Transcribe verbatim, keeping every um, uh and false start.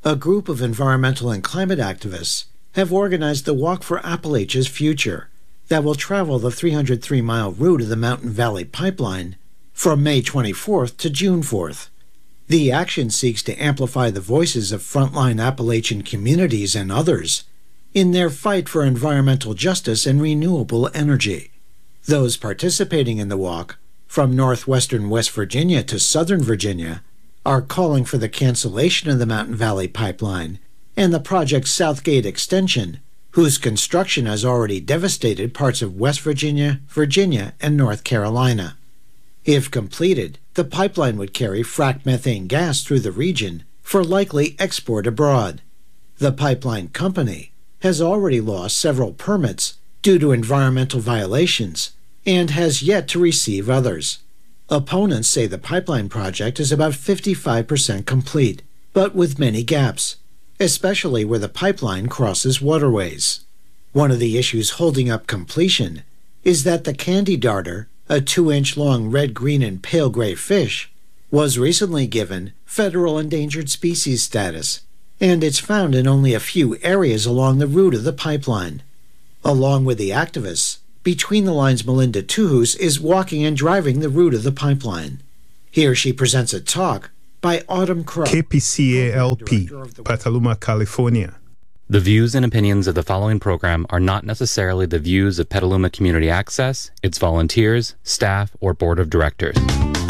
a group of environmental and climate activists have organized the Walk for Appalachia's Future that will travel the three hundred three mile route of the Mountain Valley Pipeline from May twenty-fourth to June fourth. The action seeks to amplify the voices of frontline Appalachian communities and others in their fight for environmental justice and renewable energy. Those participating in the walk, from northwestern West Virginia to southern Virginia, are calling for the cancellation of the Mountain Valley Pipeline and the project's Southgate extension, whose construction has already devastated parts of West Virginia, Virginia, and North Carolina. If completed, the pipeline would carry fracked methane gas through the region for likely export abroad. The pipeline company has already lost several permits due to environmental violations and has yet to receive others. Opponents say the pipeline project is about fifty-five percent complete, but with many gaps, especially where the pipeline crosses waterways. One of the issues holding up completion is that the candy darter, a two-inch long red, green, and pale gray fish, was recently given federal endangered species status, and it's found in only a few areas along the route of the pipeline. Along with the activists, Between the Lines Melinda Tuhus is walking and driving the route of the pipeline. Here she presents a talk by Autumn Crow, K P C A L P, Petaluma, California. The views and opinions of the following program are not necessarily the views of Petaluma Community Access, its volunteers, staff, or board of directors.